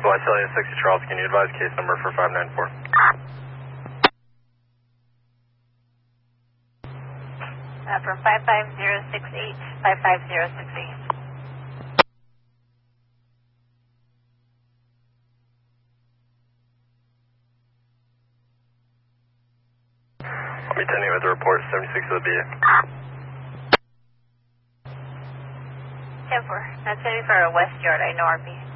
Visalia 60 Charles, can you advise case number for 594? From 55068, 55068. I'll be attending with the report, 76 of the BA. 10-4, that's heading for West Yard, I know RP.